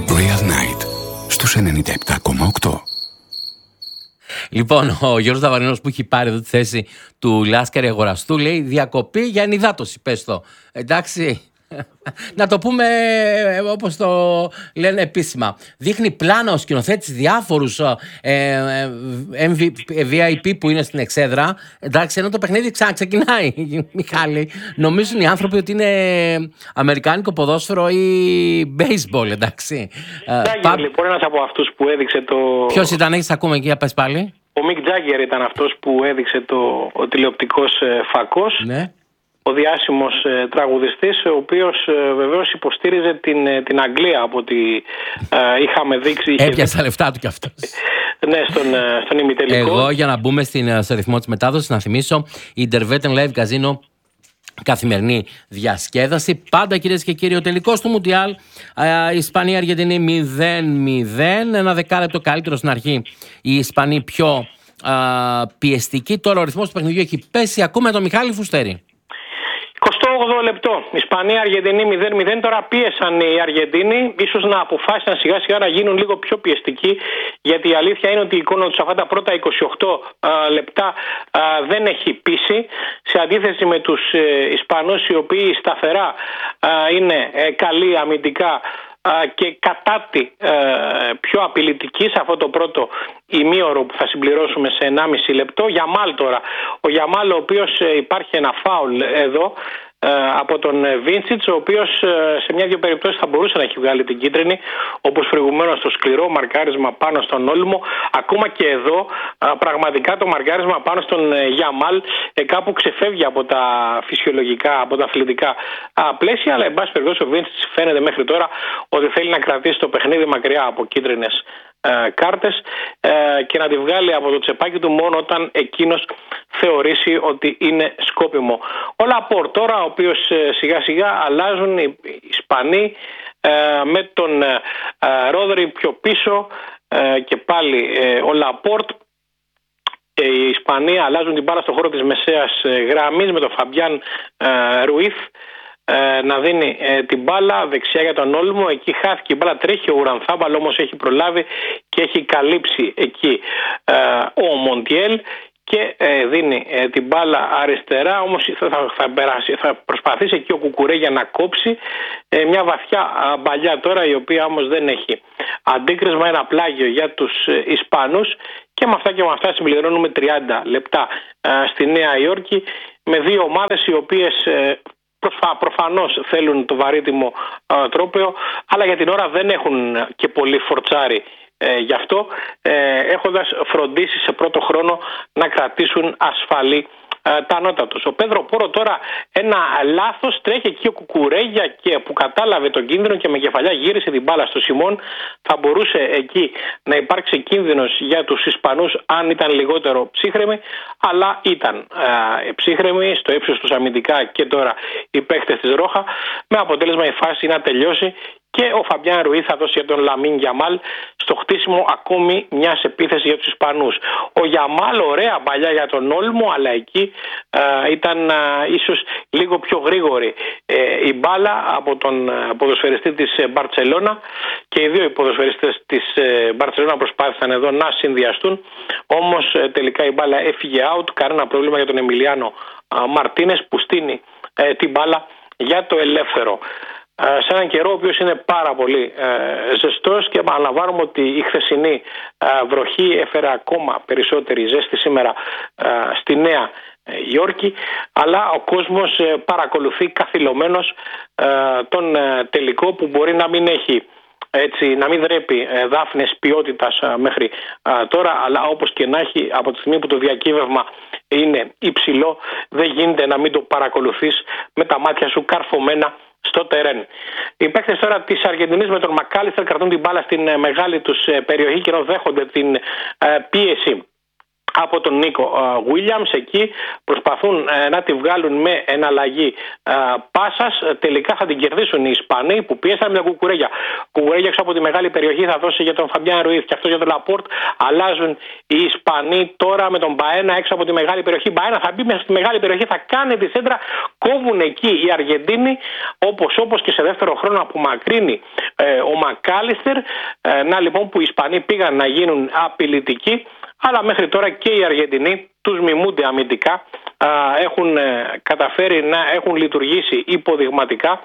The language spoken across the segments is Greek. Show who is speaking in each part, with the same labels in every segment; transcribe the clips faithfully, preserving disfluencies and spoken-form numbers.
Speaker 1: Real Night στους ενενήντα επτά κόμμα οκτώ.
Speaker 2: Λοιπόν, ο Γιώργος Δαβαρινός που έχει πάρει εδώ τη θέση του Λάσκαρη Αγοραστού λέει διακοπή για ενυδάτωση, πες το. Εντάξει, να το πούμε όπως το λένε επίσημα. Δείχνει πλάνα ο σκηνοθέτης διάφορους ε, ε, βι άι πι που είναι στην εξέδρα. Εντάξει, ενώ το παιχνίδι ξαναξεκινάει, Μιχάλη. Νομίζουν οι άνθρωποι ότι είναι αμερικάνικο ποδόσφαιρο ή baseball, εντάξει.
Speaker 3: Τζάγκερ, Πα... λοιπόν, ένας από αυτούς που έδειξε το...
Speaker 2: Ποιος ήταν, έχεις ακούμε εκεί, πες πάλι.
Speaker 3: Ο Μικ Τζάγκερ ήταν αυτός που έδειξε το, ο τηλεοπτικός ε, φακός.
Speaker 2: Ναι.
Speaker 3: Ο διάσημος ε, τραγουδιστής, ο οποίος ε, βεβαίως υποστήριζε την, ε, την Αγγλία από ό,τι ε, είχαμε δείξει.
Speaker 2: Έπιασε τα λεφτά του κι αυτός.
Speaker 3: Ναι, στον, ε, στον ημιτελικό.
Speaker 2: Εγώ, για να μπούμε στην, στο ρυθμό της μετάδοσης, να θυμίσω, η Intervetten Live Casino, καθημερινή διασκέδαση. Πάντα, κυρίες και κύριοι, ο τελικός του Μουντιάλ, η Ισπανία-Αργεντινή μηδέν μηδέν. Ένα δεκάλεπτο καλύτερο στην αρχή. Η Ισπανία πιο α, πιεστική. Τώρα ο ρυθμός του παιχνιδιού έχει πέσει. Ακούμε τον Μιχάλη Φουστέρη.
Speaker 3: εικοστό όγδοο λεπτό. Ισπανία-Αργεντινή μηδέν μηδέν. Τώρα πίεσαν οι Αργεντίνοι. Ίσως να αποφάσισαν σιγά σιγά να γίνουν λίγο πιο πιεστικοί. Γιατί η αλήθεια είναι ότι η εικόνα τους αυτά τα πρώτα είκοσι οκτώ α, λεπτά α, δεν έχει πείσει. Σε αντίθεση με τους ε, Ισπανούς, οι οποίοι σταθερά α, είναι ε, καλοί αμυντικά και κατά τη ε, πιο απειλητική σε αυτό το πρώτο ημίωρο που θα συμπληρώσουμε σε ενάμιση λεπτό. Γιαμάλ τώρα. Ο Γιαμάλ, ο οποίος ε, υπάρχει ένα φάουλ εδώ ε, από τον Βίντσιτς, ο οποίος ε, σε μια-δυο περιπτώσεις θα μπορούσε να έχει βγάλει την κίτρινη, όπως προηγουμένως το σκληρό μαρκάρισμα πάνω στον Όλμο. Ακόμα και εδώ ε, πραγματικά το μαρκάρισμα πάνω στον ε, Γιαμάλ ε, κάπου ξεφεύγει από τα φυσιολογικά, από τα αθλητικά ε, πλαίσια, αλλά εν πάση περιπτώσει ο Βίντσιτς φαίνεται μέχρι τώρα ότι θέλει να κρατήσει το παιχνίδι μακριά από κίτρινες ε, κάρτες ε, και να τη βγάλει από το τσεπάκι του μόνο όταν εκείνος θεωρήσει ότι είναι σκόπιμο. Ο Λαπόρτ τώρα, ο οποίος ε, σιγά σιγά αλλάζουν οι Ισπανοί ε, με τον ε, Ρόδρι πιο πίσω ε, και πάλι ε, ο Λαπόρτ. Οι Ισπανοί αλλάζουν την μπάλα στον χώρο της μεσαίας γραμμής με τον Φαμπιάν ε, Ρουίθ να δίνει ε, την μπάλα δεξιά για τον Όλμο. Εκεί χάθηκε η μπάλα, τρέχει ο Ουρανθάμπαλ, όμως έχει προλάβει και έχει καλύψει εκεί ε, ο Μοντιέλ και ε, δίνει ε, την μπάλα αριστερά, όμως θα, θα, θα, περάσει, θα προσπαθήσει εκεί ο Κουκουρέγια να κόψει ε, μια βαθιά α, μπαλιά τώρα, η οποία όμως δεν έχει αντίκρισμα, ένα πλάγιο για τους ε, Ισπανούς. Και με αυτά και με αυτά συμπληρώνουμε τριάντα λεπτά ε, στη Νέα Υόρκη με δύο ομάδες οι οποίες ε, προφανώς θέλουν το βαρύτιμο ε, τρόπαιο, αλλά για την ώρα δεν έχουν και πολύ φορτσάρι ε, γι' αυτό, ε, έχοντας φροντίσει σε πρώτο χρόνο να κρατήσουν ασφαλή ε, τα νότα τους. Ο Πέδρο Πόρο τώρα ένα λάθος, τρέχει εκεί ο Κουκουρέγια και που κατάλαβε τον κίνδυνο και με κεφαλιά γύρισε την μπάλα στο Σιμών. Θα μπορούσε εκεί να υπάρξει κίνδυνος για τους Ισπανούς αν ήταν λιγότερο ψύχρεμοι, αλλά ήταν ε, ψύχρεμοι στο ύψος τους αμυντικά και τώρα οι παίχτες της Ρόχα, με αποτέλεσμα η φάση να τελειώσει και ο Φαμπιάν Ρουί θα δώσει για τον Λαμίν Γιαμάλ στο χτίσιμο ακόμη μιας επίθεσης για τους Ισπανούς. Ο Γιαμάλ, ωραία παλιά για τον Όλμο, αλλά εκεί ε, ήταν ε, ίσως λίγο πιο γρήγορη ε, η μπάλα από τον ε, ποδοσφαιριστή της ε, Μπαρτσελώνα, και οι δύο οι ποδοσφαιριστές της ε, Μπαρτσελώνα προσπάθησαν εδώ να συνδυαστούν, όμως ε, τελικά η μπάλα έφυγε out. Κανένα πρόβλημα για τον Εμιλιάνο ε, Μαρτίνες που στείνει ε, την μπάλα για το ελεύθερο. Σε έναν καιρό ο οποίος είναι πάρα πολύ ε, ζεστός, και επαναλαμβάνουμε ότι η χθεσινή ε, βροχή έφερε ακόμα περισσότερη ζέστη σήμερα ε, στη Νέα Υόρκη, αλλά ο κόσμος ε, παρακολουθεί καθυλωμένος ε, τον ε, τελικό, που μπορεί να μην έχει, έτσι, να μην δρέπει ε, δάφνες ποιότητας ε, μέχρι ε, τώρα, αλλά όπως και να έχει, από τη στιγμή που το διακύβευμα είναι υψηλό, δεν γίνεται να μην το παρακολουθείς με τα μάτια σου καρφωμένα στο τερέν. Οι παίκτες τώρα της Αργεντινής με τον Μακάλιστερ κρατούν την μπάλα στην μεγάλη τους περιοχή και ενώ δέχονται την πίεση από τον Νίκο Γουίλιαμς. Εκεί προσπαθούν ε, να τη βγάλουν με εναλλαγή ε, πάσας. Τελικά θα την κερδίσουν οι Ισπανοί που πίεσαν με τον Κουκουρέγια. Κουκουρέγια έξω από τη μεγάλη περιοχή θα δώσει για τον Φαμπιάν Ρουίθ και αυτό για τον Λαπόρτ. Αλλάζουν οι Ισπανοί τώρα με τον Μπαένα έξω από τη μεγάλη περιοχή. Μπαένα θα μπει μέσα στη μεγάλη περιοχή, θα κάνει τη σέντρα. Κόβουν εκεί οι Αργεντίνοι, όπως όπως και σε δεύτερο χρόνο απομακρύνει ο Μακάλιστερ. Να λοιπόν που οι Ισπανοί πήγαν να γίνουν απειλητικοί, αλλά μέχρι τώρα και οι Αργεντινοί τους μιμούνται αμυντικά, έχουν καταφέρει να έχουν λειτουργήσει υποδειγματικά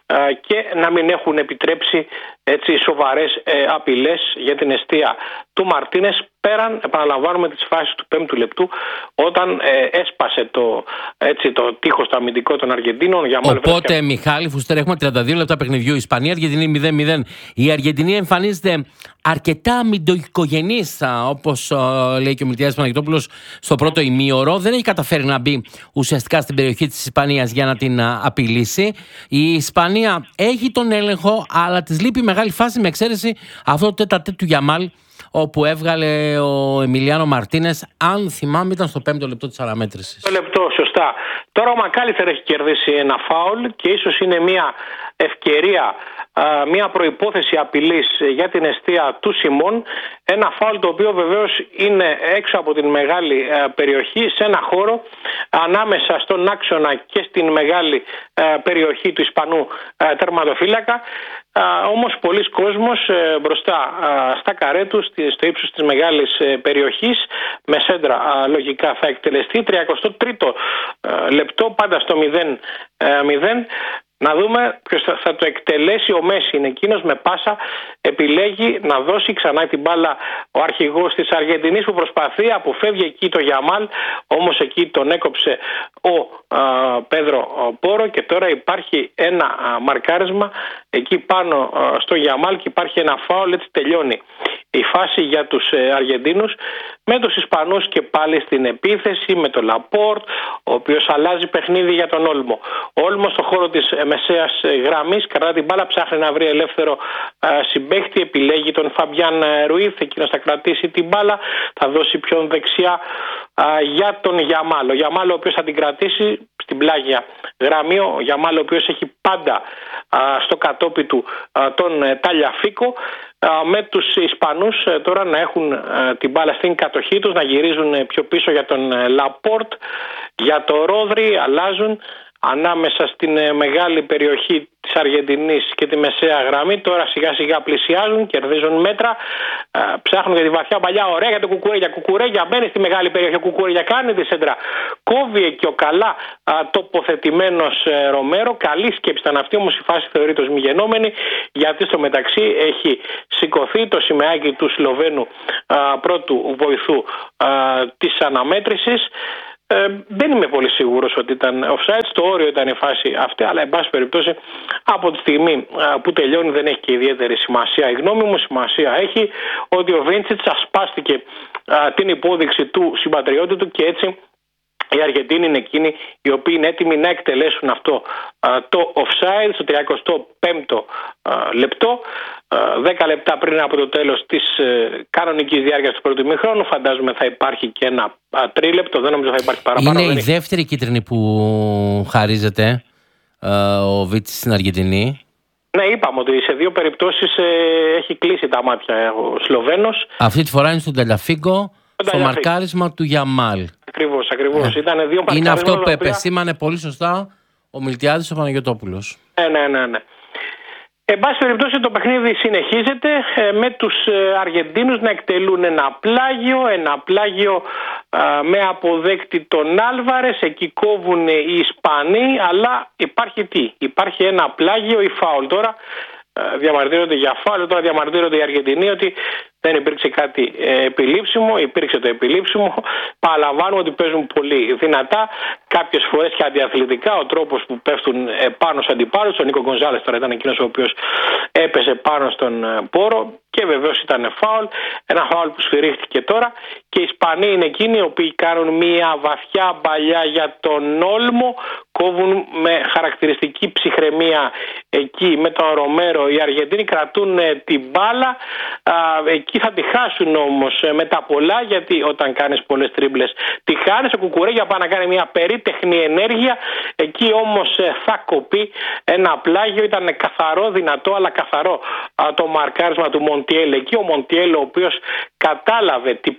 Speaker 3: και να μην έχουν επιτρέψει έτσι σοβαρές ε, απειλές για την εστία του Μαρτίνες, πέραν, επαναλαμβάνουμε, τις φάσεις του πέμπτου λεπτού, όταν ε, έσπασε το, έτσι, το τείχος το αμυντικό των Αργεντίνων. Για
Speaker 2: Οπότε
Speaker 3: βρέθηκε...
Speaker 2: Μιχάλη Φουστέρ, έχουμε τριάντα δύο λεπτά παιχνιδιού, Ισπανία Αργεντινή μηδέν μηδέν. Η Αργεντινή εμφανίζεται αρκετά αμυντικογενής, όπως λέει και ο Μιλτιάδης Παναγιωτόπουλος, στο πρώτο ημίωρο. Δεν έχει καταφέρει να μπει ουσιαστικά στην περιοχή της Ισπανίας για να την απειλήσει. Η Ισπανία έχει τον έλεγχο, αλλά της λείπει μεγάλη φάση, με εξαίρεση αυτό το τέταρτο του Γιαμάλ, όπου έβγαλε ο Εμιλιάνο Μαρτίνες, αν θυμάμαι ήταν στο πέμπτο λεπτό της αναμέτρησης.
Speaker 3: Το λεπτό, σωστά. Τώρα ο Μακάλιστερ έχει κερδίσει ένα φάουλ και ίσως είναι μια ευκαιρία, μια προϋπόθεση απειλής για την εστία του Σιμών. Ένα φάουλ το οποίο βεβαίως είναι έξω από την μεγάλη περιοχή, σε ένα χώρο ανάμεσα στον άξονα και στην μεγάλη περιοχή του Ισπανού τερματοφύλακα. Uh, όμως πολλοί κόσμος uh, μπροστά uh, στα καρέ του, στο ύψος της μεγάλης uh, περιοχής, με σέντρα uh, λογικά θα εκτελεστεί. τριακοστό τρίτο uh, λεπτό, πάντα στο μηδέν μηδέν. Να δούμε ποιος θα, θα το εκτελέσει. Ο Μέση είναι εκείνος, με πάσα επιλέγει να δώσει ξανά την μπάλα ο αρχηγός της Αργεντινής, που προσπαθεί, αποφεύγει εκεί το Γιαμάλ, όμως εκεί τον έκοψε ο α, Πέδρο Πόρο και τώρα υπάρχει ένα α, μαρκάρισμα εκεί πάνω α, στο Γιαμάλ και υπάρχει ένα φάουλ. Έτσι τελειώνει η φάση για τους ε, Αργεντίνους, με τους Ισπανούς και πάλι στην επίθεση, με τον Λαπόρτ, ο οποίος αλλάζει παιχνίδι για τον Όλμο. Ο Όλμο στο χώρο της ε, μεσαίας ε, γραμμής κρατά την μπάλα, ψάχνει να βρει ελεύθερο ε, συμπαίχτη, επιλέγει τον Φαμπιάν Ρουίθ, εκείνος θα κρατήσει την μπάλα, θα δώσει πιο δεξιά ε, για τον Γιαμάλ. Ο Γιαμάλ ο οποίος θα την κρατήσει στην πλάγια γραμμή, ο Γιαμάλ ο οποίος έχει πάντα ε, στο κατόπι του ε, τον ε, Ταλιαφίκο, με τους Ισπανούς τώρα να έχουν την μπάλα στην κατοχή τους, να γυρίζουν πιο πίσω για τον Λαπόρτ, για τον Ρόδρι, αλλάζουν ανάμεσα στην μεγάλη περιοχή της Αργεντινής και τη μεσαία γραμμή. Τώρα σιγά σιγά πλησιάζουν, κερδίζουν μέτρα, ψάχνουν για τη βαθιά παλιά. Ωραία για το Κουκουρέγια. Κουκουρέγια μπαίνει στη μεγάλη περιοχή. Κουκουρέγια κάνει τη σέντρα. Κόβει εκεί ο καλά τοποθετημένος Ρομέρο. Καλή σκέψη ήταν αυτή, όμως η φάση θεωρείται ως μη γενόμενη, γιατί στο μεταξύ έχει σηκωθεί το σημαίακι του Σλοβαίνου πρώτου βοηθού της αναμέτρησης. Ε, δεν είμαι πολύ σίγουρος ότι ήταν offside, στο όριο ήταν η φάση αυτή, αλλά εν πάση περιπτώσει από τη στιγμή α, που τελειώνει δεν έχει και ιδιαίτερη σημασία. Η γνώμη μου σημασία έχει ότι ο Βίντσιτς ασπάστηκε α, την υπόδειξη του συμπατριώτη του και έτσι οι Αργεντίνοι είναι εκείνοι οι οποίοι είναι έτοιμοι να εκτελέσουν αυτό α, το offside στο τριακοστό πέμπτο α, λεπτό, α, δέκα λεπτά πριν από το τέλος της ε, κανονικής διάρκειας του πρώτου ημιχρόνου. Φαντάζομαι θα υπάρχει και ένα α, τρίλεπτο, δεν νομίζω θα υπάρχει παραπάνω.
Speaker 2: Είναι η δεύτερη κίτρινη που χαρίζεται α, ο Βίτσιτς στην Αργεντινή.
Speaker 3: Ναι, είπαμε ότι σε δύο περιπτώσεις ε, έχει κλείσει τα μάτια ο Σλοβαίνος.
Speaker 2: Αυτή τη φορά είναι στον Ταλιαφίγκο, στο μαρκάρισμα του Γιαμάλ.
Speaker 3: Ακριβώς, ακριβώς.
Speaker 2: Ναι.
Speaker 3: Ήταν δύο
Speaker 2: είναι αυτό που
Speaker 3: οποία...
Speaker 2: επεσήμανε πολύ σωστά ο Μιλτιάδης ο Παναγιωτόπουλος.
Speaker 3: Ναι, ναι, ναι, ναι. Εν πάση περιπτώσει το παιχνίδι συνεχίζεται ε, με τους ε, Αργεντίνους να εκτελούν ένα πλάγιο, ένα πλάγιο ε, με αποδέκτη τον Άλβαρες, εκεί κόβουν οι Ισπανοί, αλλά υπάρχει τι, υπάρχει ένα πλάγιο ή φάουλ. Τώρα ε, διαμαρτύρονται για φάουλ, τώρα διαμαρτύρονται οι Αργεντινοί ότι δεν υπήρξε κάτι ε, επιλήψιμο, υπήρξε το επιλήψιμο. Παραλαμβάνουμε ότι παίζουν πολύ δυνατά, κάποιες φορές και αντιαθλητικά. Ο τρόπος που πέφτουν ε, πάνω στους αντιπάλους, ο Νίκο Γκονζάλες τώρα ήταν εκείνος ο οποίος έπεσε πάνω στον ε, Πόρο και βεβαίως ήταν φάουλ. Ένα φάουλ που σφυρίχτηκε τώρα και οι Ισπανοί είναι εκείνοι οι οποίοι κάνουν μια βαθιά μπαλιά για τον Όλμο, κόβουν με χαρακτηριστική ψυχραιμία εκεί με τον Ρομέρο. Οι Αργεντίνοι κρατούν ε, την μπάλα. Α, εκεί θα τη χάσουν όμως ε, με τα πολλά, γιατί όταν κάνεις πολλές τρίμπλες τη χάνεις. Ο Κουκουρέγια πάει να κάνει μια περίτεχνη ενέργεια, εκεί όμως ε, θα κοπεί ένα πλάγιο. Ήταν καθαρό, δυνατό αλλά καθαρό α, το μαρκάρισμα του Μοντιέλ εκεί. Ο Μοντιέλ ο οποίος κατάλαβε τι πήγε να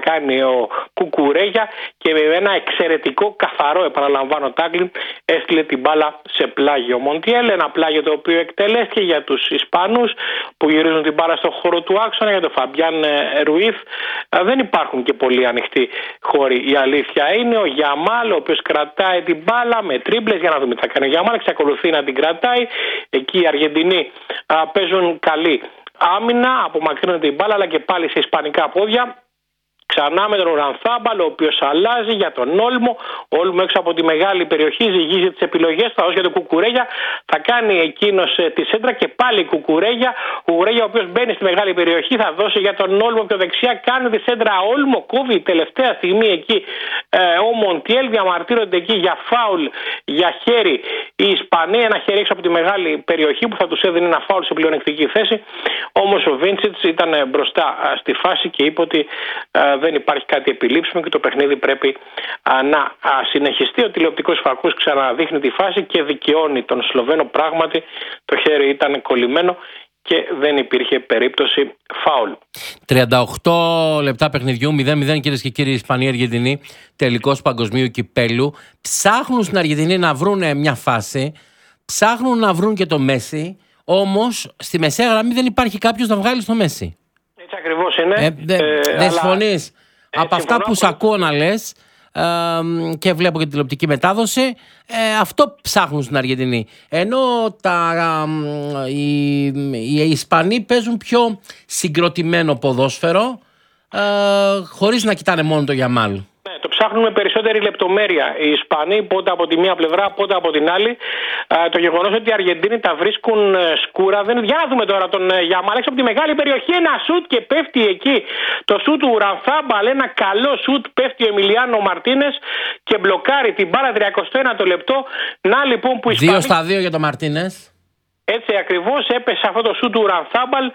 Speaker 3: κάνει ο Κουκουρέγια και με ένα εξαιρετικό καθαρό, επαναλαμβάνω, τάκλιν έστειλε την μπάλα σε πλάγιο Μοντιέλ. Ένα πλάγιο το οποίο εκτελέστηκε για τους Ισπανούς που γυρίζουν την μπάλα στο χώρο του άξονα, για τον Φαμπιάν Ρουίθ. Δεν υπάρχουν και πολύ ανοιχτοί χώροι. Η αλήθεια είναι ο Γιαμάλ, ο οποίος κρατάει την μπάλα με τρίμπλες. Για να δούμε τι θα κάνει ο Γιαμάλ. Εξακολουθεί να την κρατάει. Εκεί οι Αργεντινοί α, παίζουν καλή άμυνα, απομακρύνεται την μπάλα, αλλά και πάλι σε ισπανικά πόδια. Ξανά με τον Ουρανθάμπαλ, ο οποίος αλλάζει για τον Όλμο. Ο Όλμο έξω από τη μεγάλη περιοχή ζυγίζει τις επιλογές. Θα δώσει για τον Κουκουρέγια. Θα κάνει εκείνος ε, τη σέντρα και πάλι Κουκουρέγια. Ο Κουκουρέγια, ο οποίος μπαίνει στη μεγάλη περιοχή, θα δώσει για τον Όλμο πιο δεξιά. Κάνει τη σέντρα Όλμο. Κόβει τελευταία στιγμή εκεί ε, ο Μοντιέλ. Διαμαρτύρονται εκεί για φάουλ, για χέρι οι Ισπανοί. Ένα χέρι έξω από τη μεγάλη περιοχή που θα τους έδινε ένα φάουλ σε πλεονεκτική θέση. Όμως ο Βίντσιτς ήταν μπροστά ε, στη φάση και είπε ότι ε, δεν υπάρχει κάτι επιλήψιμο και το παιχνίδι πρέπει α, να α, συνεχιστεί. Ο τηλεοπτικός φακούς ξαναδείχνει τη φάση και δικαιώνει τον Σλοβαίνο. Πράγματι το χέρι ήταν κολλημένο και δεν υπήρχε περίπτωση φάουλ.
Speaker 2: τριάντα οκτώ λεπτά παιχνιδιού, μηδέν μηδέν κυρίες και κύριοι, Ισπανία-Αργεντινή, τελικός παγκοσμίου κυπέλου. Ψάχνουν στην Αργεντινή να βρουν μια φάση, ψάχνουν να βρουν και το Μέση, όμως στη μεσαία γραμμή δεν υπάρχει κάποιος να βγάλει στο Μέση.
Speaker 3: Έτσι ακριβώς είναι.
Speaker 2: Ε, δεν
Speaker 3: ε,
Speaker 2: δε συμφωνείς. Ε, από αυτά που σ' ακούω να λες ε, και βλέπω και την τηλεοπτική μετάδοση, ε, αυτό ψάχνουν στην Αργεντινή. Ενώ τα, ε, οι, οι Ισπανοί παίζουν πιο συγκροτημένο ποδόσφαιρο, ε, χωρίς να κοιτάνε μόνο το Γιαμάλ.
Speaker 3: Ναι, το ψάχνουν με περισσότερη λεπτομέρεια οι Ισπανοί, πότε από τη μία πλευρά, πότε από την άλλη. Ε, το γεγονός ότι οι Αργεντίνοι τα βρίσκουν ε, σκούρα. Δεν... Για να δούμε τώρα τον ε, Γιαμάλ έξω από τη μεγάλη περιοχή. Ένα σουτ και πέφτει εκεί. Το σουτ του Ουρανθάμπαλ, ένα καλό σουτ, πέφτει ο Εμιλιάνο Μαρτίνες και μπλοκάρει την μπάλα τριακοστό ένατο λεπτό. Να λοιπόν που οι Ισπανοί...
Speaker 2: Δύο στα δύο για τον Μαρτίνες.
Speaker 3: Έτσι ακριβώς έπεσε αυτό το σούτ του Ουρανθάμπαλ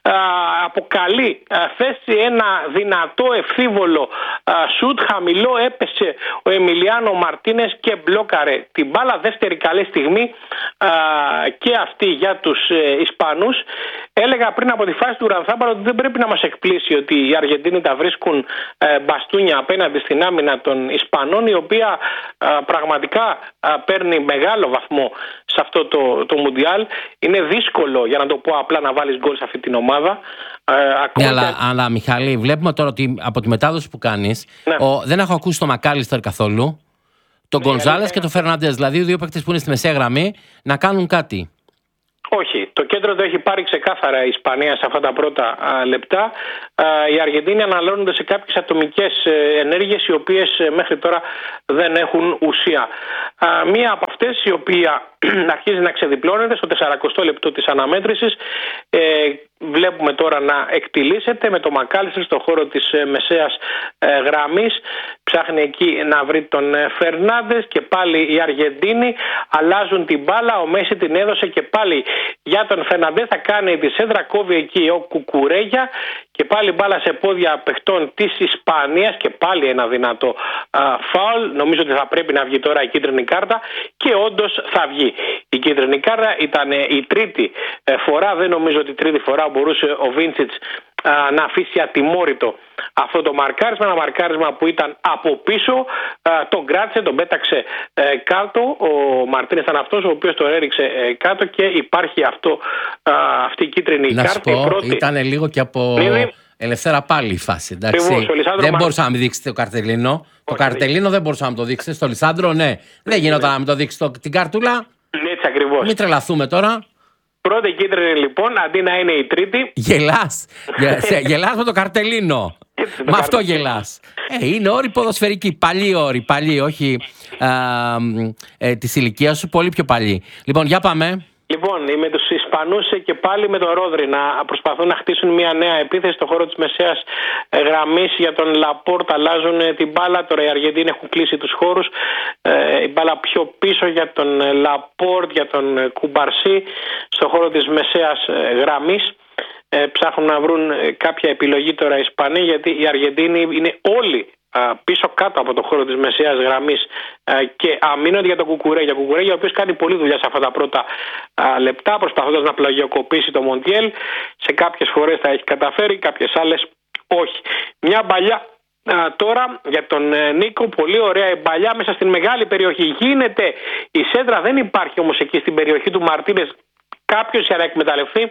Speaker 3: από καλή α, θέση, ένα δυνατό ευθύβολο α, σούτ, χαμηλό έπεσε ο Εμιλιάνο Μαρτίνες και μπλόκαρε την μπάλα. Δεύτερη καλή στιγμή α, και αυτή για τους ε, Ισπανούς. Έλεγα πριν από τη φάση του Ουρανθάμπαλ ότι δεν πρέπει να μας εκπλήσει ότι οι Αργεντίνοι τα βρίσκουν ε, μπαστούνια απέναντι στην άμυνα των Ισπανών, η οποία α, πραγματικά α, παίρνει μεγάλο βαθμό σε αυτό το, το Μουντιάλ. Είναι δύσκολο, για να το πω απλά, να βάλεις γκολ σε αυτή την ομάδα. Ε,
Speaker 2: ναι, αλλά, αλλά Μιχάλη, βλέπουμε τώρα ότι από τη μετάδοση που κάνεις, ναι. ο, δεν έχω ακούσει τον Μακάλιστερ καθόλου, τον ναι, Γκονζάλες ναι. και τον Φερνάντες, δηλαδή οι δύο παίκτες που είναι στη μεσαία γραμμή, να κάνουν κάτι.
Speaker 3: Όχι, το κέντρο το έχει πάρει ξεκάθαρα η Ισπανία σε αυτά τα πρώτα α, λεπτά. Α, οι Αργεντίνοι αναλώνονται σε κάποιες ατομικές ε, ενέργειες οι οποίες ε, μέχρι τώρα δεν έχουν ουσία. Α, μία από αυτές η οποία αρχίζει να ξεδιπλώνεται στο σαρανταοστό λεπτό της αναμέτρησης, ε, βλέπουμε τώρα να εκτιλήσεται με το Μακάλιστερ στο χώρο της ε, μεσαίας ε, γραμμής. Ψάχνει εκεί να βρει τον ε, Φερνάντες και πάλι οι Αργεντίνοι αλλάζουν την μπάλα. Ο Μέση την έδωσε και πάλι για τον Φερνάντες, θα κάνει τη σέντρα, κόβει εκεί ο Κουκουρέγια και πάλι μπάλα σε πόδια παιχτών της Ισπανίας και πάλι ένα δυνατό α, φάουλ. Νομίζω ότι θα πρέπει να βγει τώρα η κίτρινη κάρτα και όντως θα βγει. Η κίτρινη κάρτα ήταν η τρίτη φορά, δεν νομίζω ότι η τρίτη φορά μπορούσε ο Βίντσιτς α, να αφήσει ατιμόρυτο αυτό το μαρκάρισμα, ένα μαρκάρισμα που ήταν από πίσω, α, τον κράτησε, τον πέταξε ε, κάτω. Ο Μαρτίνες ήταν αυτός ο οποίος τον έριξε ε, κάτω και υπάρχει αυτό, α, αυτή η κίτρινη
Speaker 2: να
Speaker 3: κάρτα.
Speaker 2: Να σου πω,
Speaker 3: πρώτη...
Speaker 2: ήταν λίγο και από Λίδη. Ελευθέρα πάλι η φάση, εντάξει. Λισάνδρο, δεν Μα... μπορούσα να μην δείξετε το καρτελίνο. Όχι, το καρτελίνο δεν μπορούσα να το δείξετε. Στο Λισάνδρο, ναι. Δεν γινόταν να μην το δείξει το... την καρτούλα.
Speaker 3: Έτσι ακριβώς.
Speaker 2: Μην τρελαθούμε τώρα.
Speaker 3: Πρώτη κίτρινη λοιπόν, αντί να είναι η τρίτη.
Speaker 2: Γελάς. Γελάς με το καρτελίνο. Με αυτό γελάς. Ε, είναι όροι ποδοσφαιρικοί. Παλιοί όροι. Παλιοί, όχι α, ε, της ηλικίας σου. Πολύ πιο παλιοί. Λοιπόν, για πάμε.
Speaker 3: Λοιπόν, με τους Ισπανούς και πάλι με τον Ρόδρυ να προσπαθούν να χτίσουν μια νέα επίθεση στο χώρο της μεσαίας γραμμής για τον Λαπόρτ. Αλλάζουν την μπάλα. Τώρα οι Αργεντίνοι έχουν κλείσει τους χώρους. Ε, η μπάλα πιο πίσω για τον Λαπόρτ, για τον Κουμπαρσί στο χώρο της μεσαίας γραμμής. Ε, ψάχνουν να βρουν κάποια επιλογή τώρα οι Ισπανοί, γιατί οι Αργεντίνοι είναι όλοι πίσω κάτω από το χώρο της μεσαίας γραμμής και αμήνονται για τον Κουκουρέγια. Κουκουρέγια ο οποίος κάνει πολλή δουλειά σε αυτά τα πρώτα λεπτά, προσπαθώντας να πλαγιοκοπήσει το Μοντιέλ. Σε κάποιες φορές θα έχει καταφέρει, κάποιες άλλες όχι. Μια παλιά Α, τώρα για τον ε, Νίκο, πολύ ωραία η μπαλιά μέσα στην μεγάλη περιοχή. Γίνεται η σέντρα, δεν υπάρχει όμως εκεί στην περιοχή του Μαρτίνες κάποιος για να εκμεταλλευτεί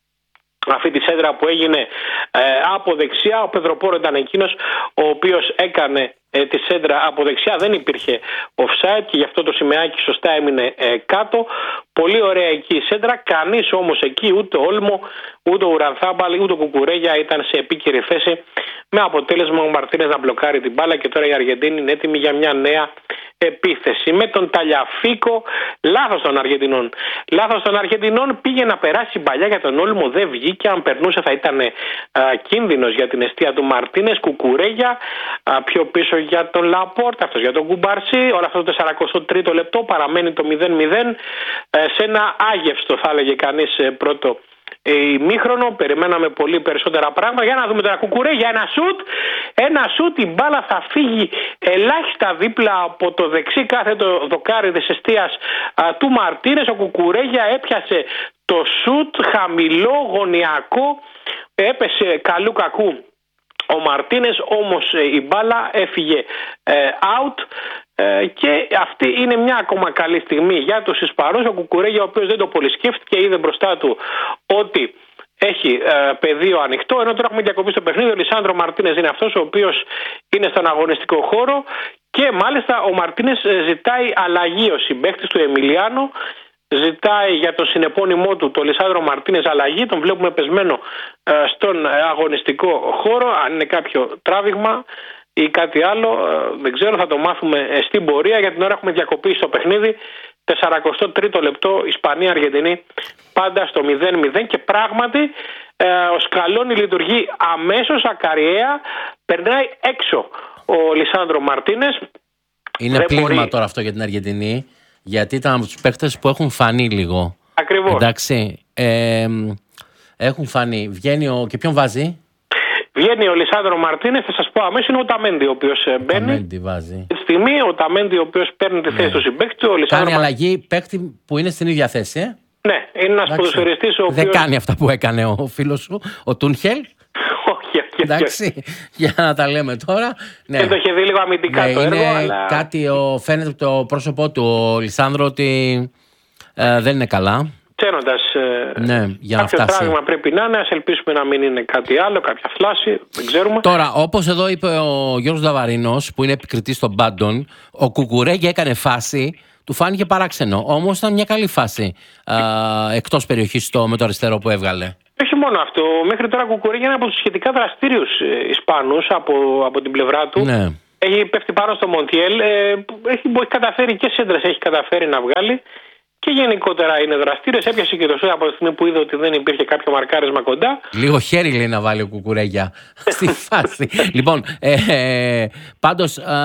Speaker 3: αυτή τη σέντρα που έγινε ε, από δεξιά. Ο Πεδροπόρο ήταν εκείνος ο οποίος έκανε ε, τη σέντρα από δεξιά. Δεν υπήρχε offside και γι' αυτό το σημαίακι σωστά έμεινε ε, κάτω. Πολύ ωραία εκεί η σέντρα. Κανείς όμως εκεί, ούτε Όλμο, ούτε ο Ουρανθάμπαλ, ούτε ο Κουκουρέγια ήταν σε επίκαιρη θέση, με αποτέλεσμα ο Μαρτίνες να μπλοκάρει την μπάλα και τώρα η Αργεντίνη είναι έτοιμη για μια νέα επίθεση. Με τον Ταλιαφίκο, λάθος των Αργεντινών. Λάθος των Αργεντινών, πήγε να περάσει μπαλιά για τον Όλμο, δεν βγήκε. Αν περνούσε θα ήταν α, κίνδυνος για την εστία του Μαρτίνες. Κουκουρέγια, α, πιο πίσω για τον Λαπόρτ, αυτός για τον Κουμπαρσί. Όλο αυτό το σαράντα τρίτο λεπτό παραμένει το μηδέν μηδέν ε, σε ένα άγευστο, θα έλεγε κανείς, ε, πρώτο ημίχρονο. Περιμέναμε πολύ περισσότερα πράγματα. Για να δούμε τώρα. Κουκουρέγια, ένα σουτ. Ένα σουτ, η μπάλα θα φύγει ελάχιστα δίπλα από το δεξί κάθετο δοκάρι της εστίας α, του Μαρτίνες. Ο Κουκουρέγια έπιασε το σουτ χαμηλό, γωνιακό. Έπεσε καλού κακού ο Μαρτίνες, όμως η μπάλα έφυγε ε, out. Ε, και αυτή είναι μια ακόμα καλή στιγμή για τους Ισπανούς. Ο Κουκουρέγια, ο οποίος δεν το πολύ σκέφτηκε, είδε μπροστά του ότι έχει ε, πεδίο ανοιχτό, ενώ τώρα έχουμε διακοπή στο παιχνίδι. Ο Λισάνδρο Μαρτίνες είναι αυτός ο οποίος είναι στον αγωνιστικό χώρο και μάλιστα ο Μαρτίνες ζητάει αλλαγή. Ο συμπαίκτης του Εμιλιάνο ζητάει για τον συνεπώνυμό του, τον Λισάνδρο Μαρτίνες, αλλαγή. Τον βλέπουμε πεσμένο ε, στον αγωνιστικό χώρο. Αν είναι κάποιο τράβηγμα ή κάτι άλλο, δεν ξέρω, θα το μάθουμε στην πορεία. Για την ώρα έχουμε διακοπή στο παιχνίδι. σαράντα τρίτο λεπτό, Ισπανία-Αργεντινή, πάντα στο μηδέν μηδέν. Και πράγματι ε, ο Σκαλόνι λειτουργεί αμέσως ακαριέα. Περνάει έξω ο Λισάνδρο Μαρτίνες.
Speaker 2: Είναι πλήγμα μπορεί... τώρα αυτό για την Αργεντινή, γιατί ήταν από τους παίκτες που έχουν φανεί λίγο.
Speaker 3: Ακριβώς.
Speaker 2: Εντάξει, ε, έχουν φανεί. Βγαίνει ο... και ποιον βάζει?
Speaker 3: Βγαίνει ο Λισάνδρο Μαρτίνες, θα σας πω αμέσως, είναι ο Ταμέντι ο οποίος μπαίνει.
Speaker 2: Ταμέντι βάζει.
Speaker 3: Τη στιγμή ο Ταμέντι ο οποίος παίρνει τη θέση ναι. του συμπαίκτη του. Κάνει
Speaker 2: Λισάνδρο... αλλαγή παίκτη που είναι στην ίδια θέση, ε?
Speaker 3: Ναι, είναι ένας ποδοσφαιριστής ο οποίος...
Speaker 2: Δεν κάνει αυτά που έκανε ο φίλος σου, ο Τούνχελ.
Speaker 3: Όχι, όχι.
Speaker 2: Εντάξει, για να τα λέμε τώρα. Ναι.
Speaker 3: Και το είχε δει λίγο αμυντικά ναι, το έργο, αλλά...
Speaker 2: κάτι, ο, φαίνεται από το πρόσωπό του ο Λισάνδρο ότι ε, δεν είναι καλά.
Speaker 3: Τσένοντας
Speaker 2: ναι, για
Speaker 3: κάποιο
Speaker 2: να φτάσει.
Speaker 3: πράγμα πρέπει να είναι, ας ελπίσουμε να μην είναι κάτι άλλο, κάποια φλάση, δεν ξέρουμε.
Speaker 2: Τώρα, όπως εδώ είπε ο Γιώργος Δαβαρίνος, που είναι επικριτής των πάντων, ο Κουκουρέγια έκανε φάση, του φάνηκε παράξενο. Όμως ήταν μια καλή φάση α, εκτός περιοχής το, με το αριστερό που έβγαλε.
Speaker 3: Όχι μόνο αυτό. Μέχρι τώρα ο Κουκουρέγια είναι από τους σχετικά δραστήριους Ισπανούς από, από την πλευρά του.
Speaker 2: Ναι.
Speaker 3: Έχει πέφτει πάνω στο Μοντιέλ, ε, έχει, έχει καταφέρει και σέντρες έχει καταφέρει να βγάλει. Και γενικότερα είναι δραστήριος. Έπιασε και το σούτ από τη στιγμή που είδε ότι δεν υπήρχε κάποιο μαρκάρισμα κοντά.
Speaker 2: Λίγο χέρι λέει να βάλει ο Κουκουρέγια στη φάση. Λοιπόν, ε, ε, πάντως ε,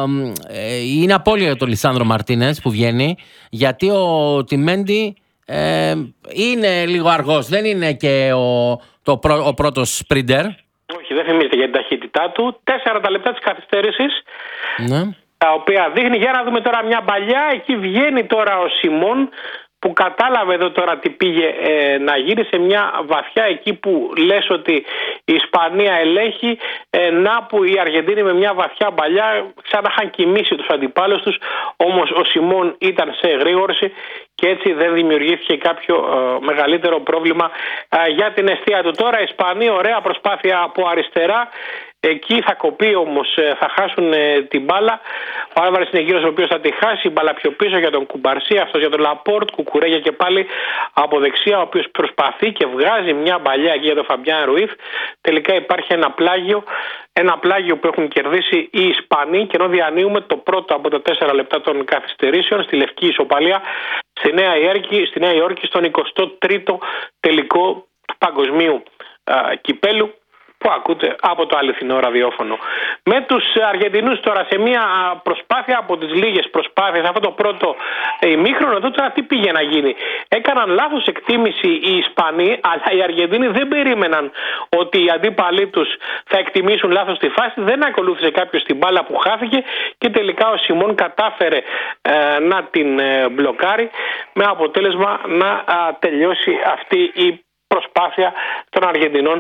Speaker 2: ε, είναι απώλεια το Λισάνδρο Μαρτίνες που βγαίνει, γιατί ο Τιμέντι ε, είναι λίγο αργός. Δεν είναι και ο, το πρω, ο πρώτος σπρίντερ.
Speaker 3: Όχι, δεν θυμίζεται για την ταχύτητά του. Τέσσερα τα λεπτά της καθυστέρησης.
Speaker 2: Ναι.
Speaker 3: Τα οποία δείχνει. Για να δούμε τώρα μια παλιά. Εκεί βγαίνει τώρα ο Σιμών, που κατάλαβε εδώ τώρα τι πήγε ε, να γίνει σε μια βαθιά, εκεί που λες ότι η Ισπανία ελέγχει, ε, να που η Αργεντίνη με μια βαθιά παλιά ξανά είχαν κοιμήσει τους αντιπάλους τους, όμως ο Σιμών ήταν σε εγρήγορση και έτσι δεν δημιουργήθηκε κάποιο ε, μεγαλύτερο πρόβλημα ε, για την εστία του. Τώρα η Ισπανία, ωραία προσπάθεια από αριστερά. Εκεί θα κοπεί όμως, θα χάσουν την μπάλα. Ο Άλβαρες είναι γύρω ο οποίος θα τη χάσει. Η μπάλα πιο πίσω για τον Κουμπαρσί, αυτός για τον Λαπόρτ. Κουκουρέγια και πάλι από δεξιά, ο οποίος προσπαθεί και βγάζει μια μπαλιά εκεί για τον Φαμπιάν Ρουίθ. Τελικά υπάρχει ένα πλάγιο. Ένα πλάγιο που έχουν κερδίσει οι Ισπανοί, και ενώ διανύουμε το πρώτο από τα τέσσερα λεπτά των καθυστερήσεων στη λευκή ισοπαλία στη Νέα Υόρκη, στη Νέα Υόρκη στον εικοστό τρίτο τελικό του παγκοσμίου α, κυπέλου, που ακούτε από το αληθινό ραδιόφωνο. Με τους Αργεντινούς τώρα σε μια προσπάθεια από τις λίγες προσπάθειες, αυτό το πρώτο ημίχρονο, εδώ τώρα τι πήγε να γίνει. Έκαναν λάθος εκτίμηση οι Ισπανοί, αλλά οι Αργεντινοί δεν περίμεναν ότι οι αντίπαλοι τους θα εκτιμήσουν λάθος τη φάση. Δεν ακολούθησε κάποιος την μπάλα που χάθηκε και τελικά ο Σιμών κατάφερε ε, να την ε, μπλοκάρει, με αποτέλεσμα να ε, τελειώσει αυτή η προσπάθεια των Αργεντινών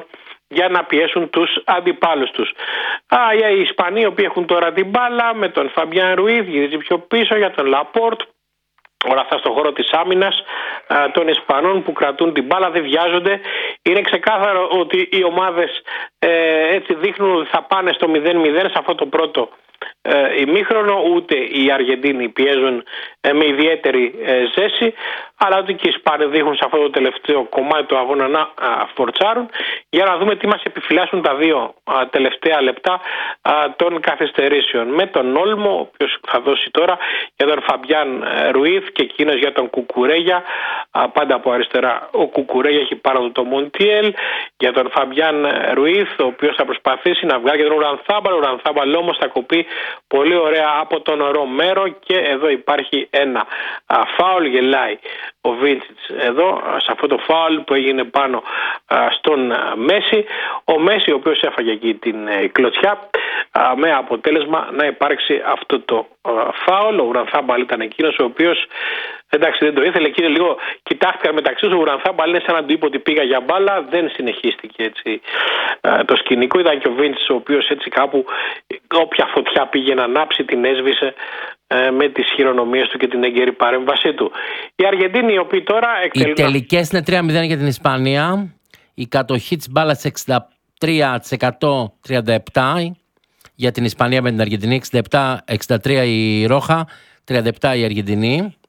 Speaker 3: για να πιέσουν τους αντιπάλους τους. Α, οι Ισπανοί, οι οποίοι έχουν τώρα την μπάλα, με τον Φαμπιάν Ρουίθ, γυρίζει πιο πίσω για τον Λαπόρτ. Όλα αυτά στον χώρο της άμυνας των Ισπανών που κρατούν την μπάλα, δεν βιάζονται. Είναι ξεκάθαρο ότι οι ομάδες ε, έτσι δείχνουν ότι θα πάνε στο μηδέν μηδέν σε αυτό το πρώτο ε, ημίχρονο. Ούτε οι Αργεντίνοι πιέζουν ε, με ιδιαίτερη ε, ζέση, αλλά ότι και οι Ισπανοί δείχνουν σε αυτό το τελευταίο κομμάτι του αγώνα να α, φορτσάρουν. Για να δούμε τι μας επιφυλάσσουν τα δύο α, τελευταία λεπτά α, των καθυστερήσεων. Με τον Όλμο, ο οποίος θα δώσει τώρα, για τον Φαμπιάν Ρουίθ και εκείνος για τον Κουκουρέγια. Α, πάντα από αριστερά ο Κουκουρέγια έχει πάνω το Μοντιέλ. Για τον Φαμπιάν Ρουίθ, ο οποίος θα προσπαθήσει να βγάλει και τον Ουρανθάμπαλ. Ο Ουρανθάμπαλ όμως θα κοπεί πολύ ωραία από τον Ρομέρο και εδώ υπάρχει ένα α, φάουλ. Γελάει ο Βίντσιτς εδώ σε αυτό το φάουλ που έγινε πάνω α, στον α, Μέση. Ο Μέση, ο οποίος έφαγε εκεί την ε, κλωτσιά α, με αποτέλεσμα να υπάρξει αυτό το α, φάουλ. Ο Ουρανθάμπαλ ήταν εκείνος ο οποίος, εντάξει, δεν το ήθελε, εκείνο λίγο κοιτάχτηκαν μεταξύ του. Ο Ουρανθάμπαλ είναι σαν να του είπε ότι πήγα για μπάλα, δεν συνεχίστηκε έτσι α, το σκηνικό. Ήταν και ο Βίντσιτς, ο οποίος έτσι κάπου όποια φωτιά πήγε να ανάψει την έσβησε με τις χειρονομίες του και την έγκαιρη παρέμβασή του. Οι Αργεντίνοι, οι οποίοι τώρα εκτελούν...
Speaker 2: Οι τελικές είναι τρία μηδέν για την Ισπανία. Η κατοχή της μπάλας εξήντα τρία τοις εκατό τριάντα επτά για την Ισπανία με την Αργεντινή, εξήντα επτά εξήντα τρία η Ρόχα, τριάντα επτά η Αργεντινή.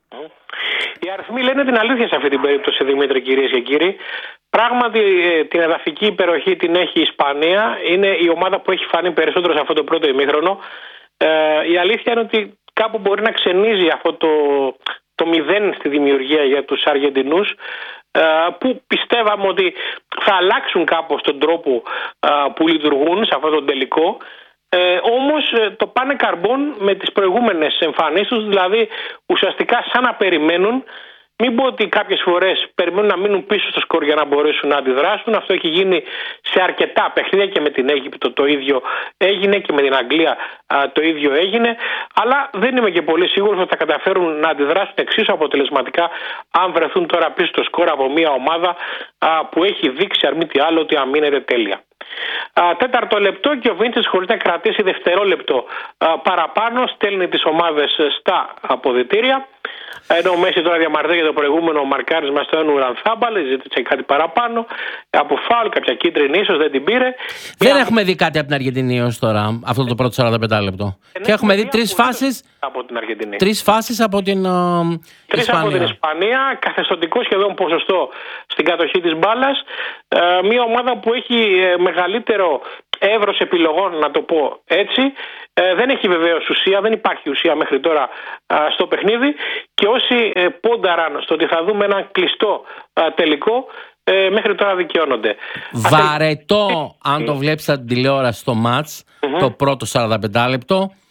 Speaker 3: Οι αριθμοί λένε την αλήθεια σε αυτή την περίπτωση, Δημήτρη, κυρίες και κύριοι. Πράγματι την εδαφική υπεροχή την έχει η Ισπανία. Είναι η ομάδα που έχει φανεί περισσότερο σε αυτό το πρώτο ημίχρονο. Ε, η αλήθεια είναι ότι κάπου μπορεί να ξενίζει αυτό το, το μηδέν στη δημιουργία για τους Αργεντινούς, ε, που πιστεύαμε ότι θα αλλάξουν κάπως τον τρόπο ε, που λειτουργούν σε αυτό το τελικό. Ε, όμως ε, το πάνε καρμπών με τις προηγούμενες εμφανίσεις τους, δηλαδή ουσιαστικά σαν να περιμένουν. Μην πω ότι κάποιες φορές περιμένουν να μείνουν πίσω στο σκορ για να μπορέσουν να αντιδράσουν. Αυτό έχει γίνει σε αρκετά παιχνίδια, και με την Αίγυπτο το ίδιο έγινε και με την Αγγλία α, το ίδιο έγινε. Αλλά δεν είμαι και πολύ σίγουρος ότι θα καταφέρουν να αντιδράσουν εξίσου αποτελεσματικά αν βρεθούν τώρα πίσω στο σκορ από μια ομάδα α, που έχει δείξει αν μη τι άλλο ότι αμήνεται τέλεια. Α, τέταρτο λεπτό και ο Βίντσιτς, χωρίς να κρατήσει δευτερόλεπτο α, παραπάνω, στέλνει τις ομάδες στα αποδυτήρια. Ενώ ο Μέση τώρα διαμαρτύρεται για το προηγούμενο μαρκάρισμα στον Ουρανθάμπαλ, ζήτησε κάτι παραπάνω από φάουλ, κάποια κίτρινη ίσως, δεν την πήρε.
Speaker 2: Δεν
Speaker 3: μια...
Speaker 2: έχουμε δει κάτι από την Αργεντινή ως τώρα, αυτό το πρώτο σαράντα πέντε λεπτό.
Speaker 3: Ε,
Speaker 2: και έχουμε δει τρεις φάσεις
Speaker 3: από την Αργεντινή.
Speaker 2: Τρεις φάσεις από την uh,
Speaker 3: Τρεις
Speaker 2: Ισπανία.
Speaker 3: από την Ισπανία, καθεστωτικό σχεδόν ποσοστό στην κατοχή της μπάλας. Ε, μια ομάδα που έχει ε, μεγαλύτερο εύρος επιλογών, να το πω έτσι. Ε, δεν έχει βεβαίως ουσία, δεν υπάρχει ουσία μέχρι τώρα α, στο παιχνίδι, και όσοι ε, πόνταραν στο ότι θα δούμε ένα κλειστό α, τελικό, ε, μέχρι τώρα δικαιώνονται.
Speaker 2: Βαρετό, αν το βλέπεις από την τηλεόραση στο μάτς,
Speaker 3: Mm-hmm.
Speaker 2: το πρώτο σαράντα πέντε λεπτό,